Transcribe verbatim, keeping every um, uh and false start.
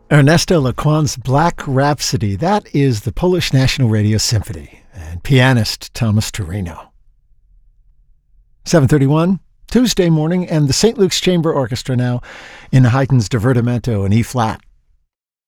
Ernesto Lecuon's Black Rhapsody. That is the Polish National Radio Symphony and pianist Thomas Torino. seven thirty-one, Tuesday morning, and the Saint Luke's Chamber Orchestra now in Haydn's Divertimento in E-flat.